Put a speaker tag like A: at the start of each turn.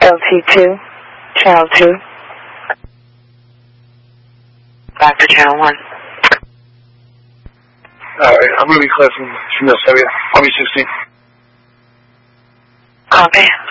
A: LT2, Channel 2. Back to Channel 1.
B: Alright, I'm going to be clear from this area. I'll be 16.
A: Copy.